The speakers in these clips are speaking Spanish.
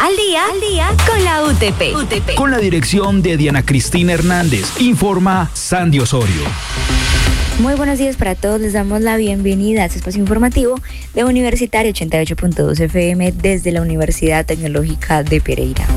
Al día con la UTP. Con la dirección de Diana Cristina Hernández, informa Sandy Osorio. Muy buenos días para todos, les damos la bienvenida a este espacio informativo de Universitario 88.2 FM desde la Universidad Tecnológica de Pereira.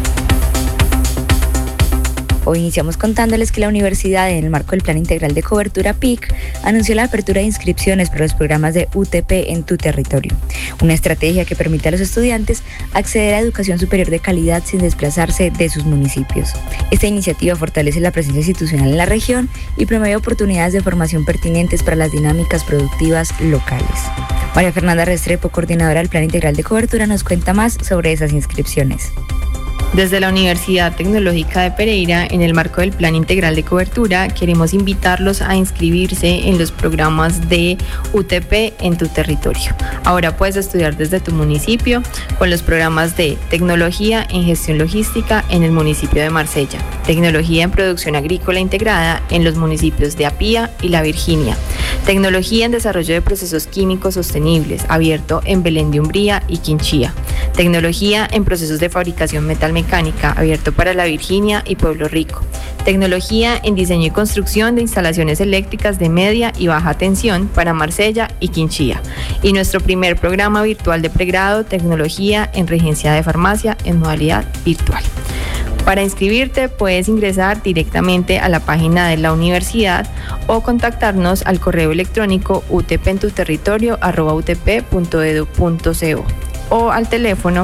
Hoy iniciamos contándoles que la universidad, en el marco del Plan Integral de Cobertura PIC, anunció la apertura de inscripciones para los programas de UTP en tu territorio, una estrategia que permite a los estudiantes acceder a educación superior de calidad sin desplazarse de sus municipios. Esta iniciativa fortalece la presencia institucional en la región y promueve oportunidades de formación pertinentes para las dinámicas productivas locales. María Fernanda Restrepo, coordinadora del Plan Integral de Cobertura, nos cuenta más sobre esas inscripciones. Desde la Universidad Tecnológica de Pereira, en el marco del Plan Integral de Cobertura, queremos invitarlos a inscribirse en los programas de UTP en tu territorio. Ahora puedes estudiar desde tu municipio con los programas de Tecnología en Gestión Logística en el municipio de Marsella, Tecnología en Producción Agrícola Integrada en los municipios de Apía y La Virginia, Tecnología en Desarrollo de Procesos Químicos Sostenibles, abierto en Belén de Umbría y Quinchía, Tecnología en Procesos de Fabricación Metalmecánica, abierto para La Virginia y Pueblo Rico. Tecnología en Diseño y Construcción de Instalaciones Eléctricas de Media y Baja Tensión para Marsella y Quinchía. Y nuestro primer programa virtual de pregrado, Tecnología en Regencia de Farmacia en modalidad virtual. Para inscribirte puedes ingresar directamente a la página de la universidad o contactarnos al correo electrónico utpentuterritorio@utp.edu.co o al teléfono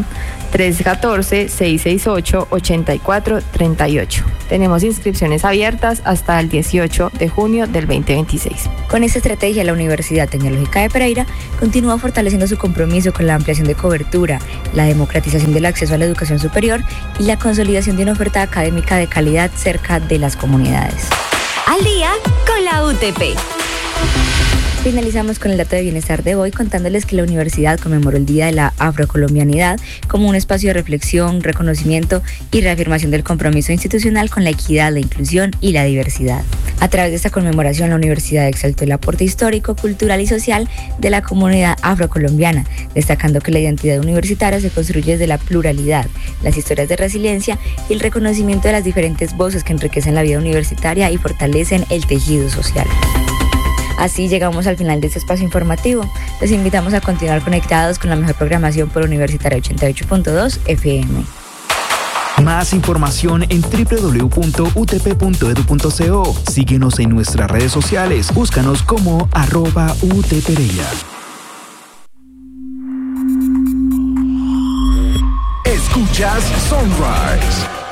314-668-8438. Tenemos inscripciones abiertas hasta el 18 de junio del 2026. Con esta estrategia, la Universidad Tecnológica de Pereira continúa fortaleciendo su compromiso con la ampliación de cobertura, la democratización del acceso a la educación superior y la consolidación de una oferta académica de calidad cerca de las comunidades. Al día con la UTP. Finalizamos con el dato de bienestar de hoy contándoles que la universidad conmemoró el Día de la Afrocolombianidad como un espacio de reflexión, reconocimiento y reafirmación del compromiso institucional con la equidad, la inclusión y la diversidad. A través de esta conmemoración, la universidad exaltó el aporte histórico, cultural y social de la comunidad afrocolombiana, destacando que la identidad universitaria se construye desde la pluralidad, las historias de resiliencia y el reconocimiento de las diferentes voces que enriquecen la vida universitaria y fortalecen el tejido social. Así llegamos al final de este espacio informativo. Les invitamos a continuar conectados con la mejor programación por Universitario 88.2 FM. Más información en www.utp.edu.co. Síguenos en nuestras redes sociales. Búscanos como @UTPereira. Escuchas Sunrise.